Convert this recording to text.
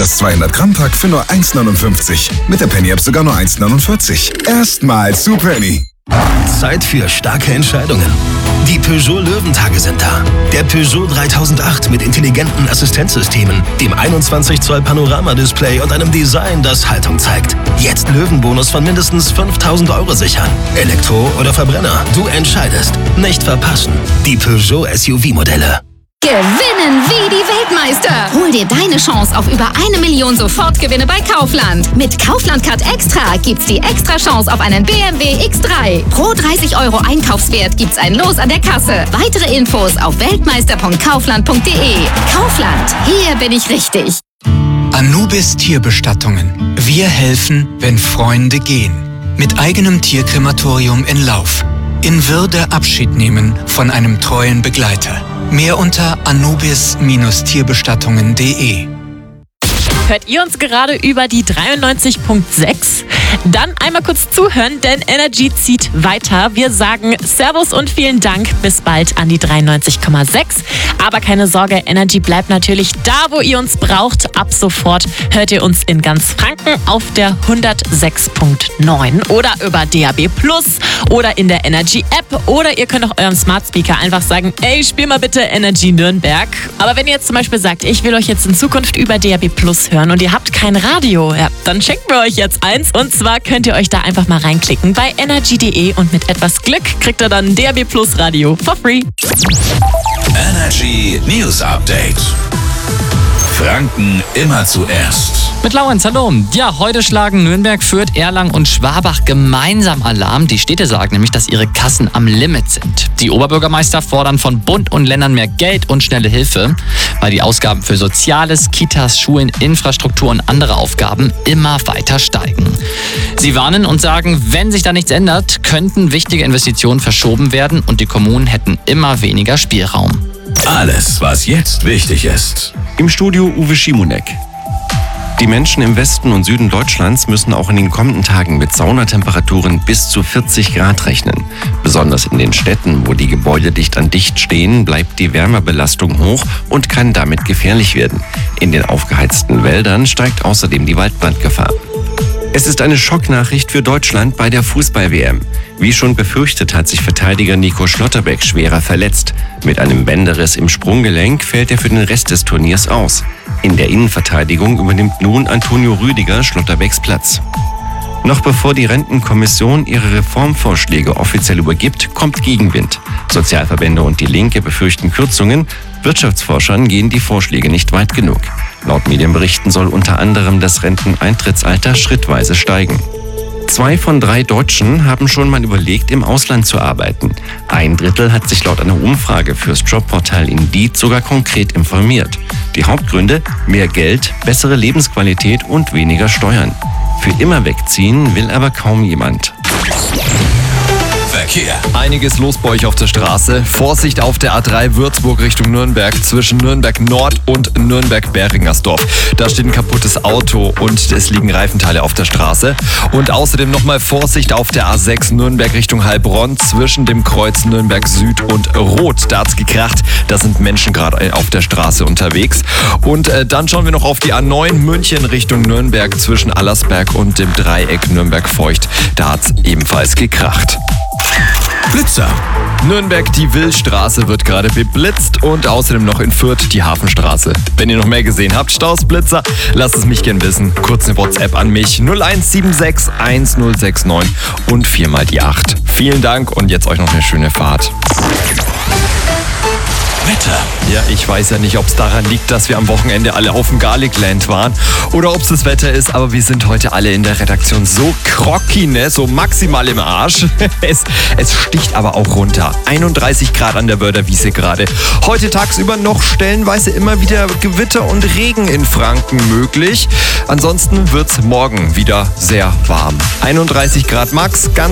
Das 200-Gramm-Pack für nur 1,59. Mit der Penny-App sogar nur 1,49. Erstmals zu Penny. Zeit für starke Entscheidungen. Die Peugeot Löwentage sind da. Der Peugeot 3008 mit intelligenten Assistenzsystemen, dem 21 Zoll Panoramadisplay und einem Design, das Haltung zeigt. Jetzt Löwenbonus von mindestens 5.000 € sichern. Elektro oder Verbrenner, du entscheidest. Nicht verpassen. Die Peugeot SUV-Modelle. Gewinnen wie die Weltmeister! Hol dir deine Chance auf über 1 Million Sofortgewinne bei Kaufland. Mit Kaufland Card Extra gibt's die extra Chance auf einen BMW X3. Pro 30 € Einkaufswert gibt's ein Los an der Kasse. Weitere Infos auf weltmeister.kaufland.de. Kaufland, hier bin ich richtig. Anubis Tierbestattungen. Wir helfen, wenn Freunde gehen. Mit eigenem Tierkrematorium in Lauf. In Würde Abschied nehmen von einem treuen Begleiter. Mehr unter anubis-tierbestattungen.de. Hört ihr uns gerade über die 93.6? Dann einmal kurz zuhören, denn Energy zieht weiter. Wir sagen Servus und vielen Dank. Bis bald an die 93,6. Aber keine Sorge, Energy bleibt natürlich da, wo ihr uns braucht. Ab sofort hört ihr uns in ganz Franken auf der 106.9 oder über DAB+ oder in der Energy App. Oder ihr könnt auch eurem Smart Speaker einfach sagen, ey, spiel mal bitte Energy Nürnberg. Aber wenn ihr jetzt zum Beispiel sagt, ich will euch jetzt in Zukunft über DAB+ hören und ihr habt kein Radio, ja, dann schenken wir euch jetzt eins. Und zwar könnt ihr euch da einfach mal reinklicken bei energy.de und mit etwas Glück kriegt ihr dann DAB+ Radio for free. Energy News Update. Franken immer zuerst. Mit Laurenz, hallo. Ja, heute schlagen Nürnberg, Fürth, Erlangen und Schwabach gemeinsam Alarm. Die Städte sagen nämlich, dass ihre Kassen am Limit sind. Die Oberbürgermeister fordern von Bund und Ländern mehr Geld und schnelle Hilfe, weil die Ausgaben für Soziales, Kitas, Schulen, Infrastruktur und andere Aufgaben immer weiter steigen. Sie warnen und sagen, wenn sich da nichts ändert, könnten wichtige Investitionen verschoben werden und die Kommunen hätten immer weniger Spielraum. Alles, was jetzt wichtig ist. Im Studio Uwe Schimonek. Die Menschen im Westen und Süden Deutschlands müssen auch in den kommenden Tagen mit Saunatemperaturen bis zu 40 Grad rechnen. Besonders in den Städten, wo die Gebäude dicht an dicht stehen, bleibt die Wärmebelastung hoch und kann damit gefährlich werden. In den aufgeheizten Wäldern steigt außerdem die Waldbrandgefahr. Es ist eine Schocknachricht für Deutschland bei der Fußball-WM. Wie schon befürchtet, hat sich Verteidiger Nico Schlotterbeck schwerer verletzt. Mit einem Bänderriss im Sprunggelenk fällt er für den Rest des Turniers aus. In der Innenverteidigung übernimmt nun Antonio Rüdiger Schlotterbecks Platz. Noch bevor die Rentenkommission ihre Reformvorschläge offiziell übergibt, kommt Gegenwind. Sozialverbände und die Linke befürchten Kürzungen. Wirtschaftsforschern gehen die Vorschläge nicht weit genug. Laut Medienberichten soll unter anderem das Renteneintrittsalter schrittweise steigen. 2 von 3 Deutschen haben schon mal überlegt, im Ausland zu arbeiten. 1/3 hat sich laut einer Umfrage fürs Jobportal Indeed sogar konkret informiert. Die Hauptgründe: mehr Geld, bessere Lebensqualität und weniger Steuern. Für immer wegziehen will aber kaum jemand. Verkehr. Einiges los bei euch auf der Straße. Vorsicht auf der A3 Würzburg Richtung Nürnberg zwischen Nürnberg Nord und Nürnberg-Beringersdorf. Da steht ein kaputtes Auto und es liegen Reifenteile auf der Straße. Und außerdem nochmal Vorsicht auf der A6 Nürnberg Richtung Heilbronn zwischen dem Kreuz Nürnberg Süd und Rot. Da hat's gekracht. Da sind Menschen gerade auf der Straße unterwegs. Und dann schauen wir noch auf die A9 München Richtung Nürnberg zwischen Allersberg und dem Dreieck Nürnberg-Feucht. Da hat's ebenfalls gekracht. Blitzer. Nürnberg, die Willstraße wird gerade beblitzt und außerdem noch in Fürth die Hafenstraße. Wenn ihr noch mehr gesehen habt, Staus, Blitzer, lasst es mich gern wissen. Kurz eine WhatsApp an mich 0176 1069 und 4 mal die 8. Vielen Dank und jetzt euch noch eine schöne Fahrt. Wetter. Ja, ich weiß ja nicht, ob es daran liegt, dass wir am Wochenende alle auf dem Garlicland waren oder ob es das Wetter ist, aber wir sind heute alle in der Redaktion so groggy, ne? So maximal im Arsch. Es sticht aber auch runter. 31 Grad an der Wörderwiese gerade. Heute tagsüber noch stellenweise immer wieder Gewitter und Regen in Franken möglich. Ansonsten wird's morgen wieder sehr warm. 31 Grad max, ganz